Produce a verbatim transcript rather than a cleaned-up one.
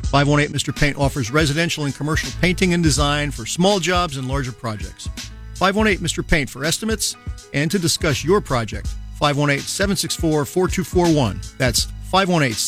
five one eight Mister Paint offers residential and commercial painting and design for small jobs and larger projects. five one eight Mister Paint for estimates and to discuss your project. five one eight, seven six four, four two four one. That's five one eight,